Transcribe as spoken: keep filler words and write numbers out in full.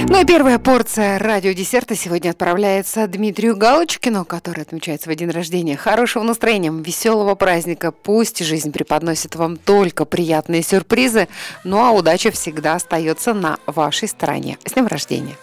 Ну и первая порция радиодесерта сегодня отправляется Дмитрию Галочкину, который отмечает свой день рождения. Хорошего настроения, веселого праздника. Пусть жизнь преподносит вам только приятные сюрпризы, ну а удача всегда остается на вашей стороне. С днем рождения!